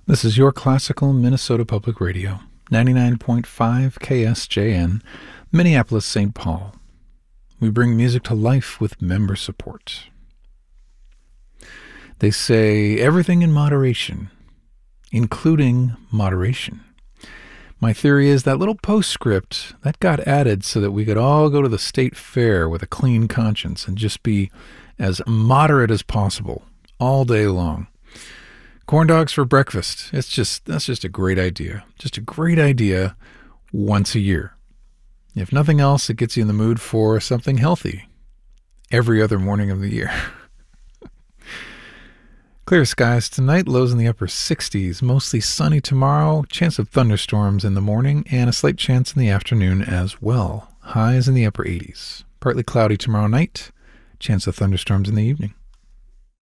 This is your classical Minnesota Public Radio, 99.5 KSJN, Minneapolis, St. Paul. We bring music to life with member support. They say everything in moderation, including moderation. My theory is that little postscript, that got added so that we could all go to the state fair with a clean conscience and just be as moderate as possible all day long. Corn dogs for breakfast. That's just a great idea. Just a great idea once a year. If nothing else, it gets you in the mood for something healthy every other morning of the year. Clear skies tonight, lows in the upper 60s, mostly sunny tomorrow, chance of thunderstorms in the morning, and a slight chance in the afternoon as well. Highs in the upper 80s. Partly cloudy tomorrow night, chance of thunderstorms in the evening.